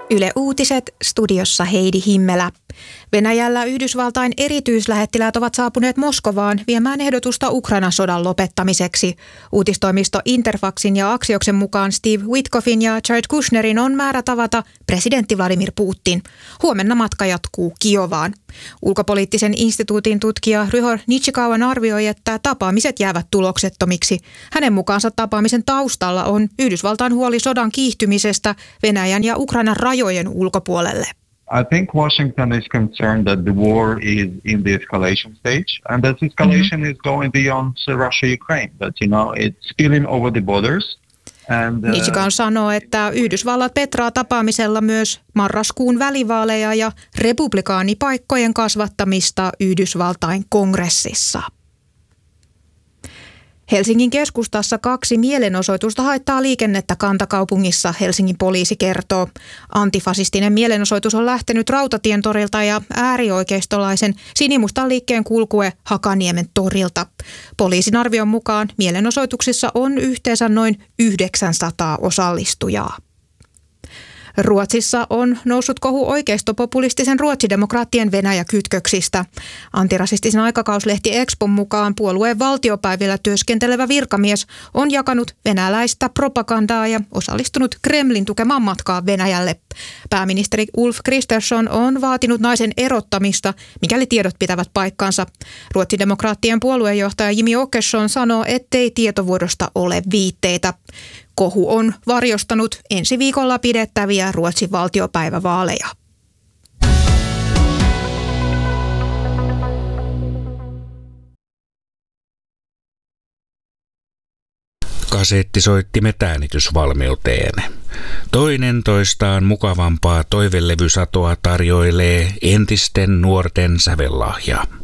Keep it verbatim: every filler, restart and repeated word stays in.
Yle Uutiset, studiossa Heidi Himmelä. Venäjällä Yhdysvaltain erityislähettiläät ovat saapuneet Moskovaan viemään ehdotusta Ukrainan sodan lopettamiseksi. Uutistoimisto Interfaxin ja Axioksen mukaan Steve Witkoffin ja Jared Kushnerin on määrä tavata presidentti Vladimir Putin. Huomenna matka jatkuu Kiovaan. Ulkopoliittisen instituutin tutkija Ryhor Nichikawan arvioi, että tapaamiset jäävät tuloksettomiksi. Hänen mukaansa tapaamisen taustalla on Yhdysvaltain huoli sodan kiihtymisestä Venäjän ja Ukrainan rajojen ulkopuolelle. I think Washington is concerned that the war is in the escalation stage and that escalation mm-hmm. is going beyond Russia-Ukraine, that you know it's spilling over the borders. And, uh, Nichikawan sanoo, että Yhdysvallat petraa tapaamisella myös marraskuun välivaaleja ja republikaanipaikkojen kasvattamista Yhdysvaltain kongressissa. Helsingin keskustassa kaksi mielenosoitusta haittaa liikennettä kantakaupungissa, Helsingin poliisi kertoo. Antifasistinen mielenosoitus on lähtenyt Rautatien torilta ja äärioikeistolaisen sinimustan liikkeen kulkue Hakaniemen torilta. Poliisin arvion mukaan mielenosoituksissa on yhteensä noin yhdeksänsataa osallistujaa. Ruotsissa on noussut kohu oikeistopopulistisen ruotsidemokraattien Venäjä-kytköksistä. Antirasistisen aikakauslehti Expon mukaan puolueen valtiopäivillä työskentelevä virkamies on jakanut venäläistä propagandaa ja osallistunut Kremlin tukemaan matkaa Venäjälle. Pääministeri Ulf Kristersson on vaatinut naisen erottamista, mikäli tiedot pitävät paikkansa. Ruotsidemokraattien puoluejohtaja Jimmy Åkesson sanoo, ettei tietovuodosta ole viitteitä. Kohu on varjostanut ensi viikolla pidettäviä Ruotsin valtiopäivävaaleja. Kasettisoittimet äänitysvalmiuteen. Toinen toistaan mukavampaa toivelevysatoa tarjoilee entisten nuorten sävellahja.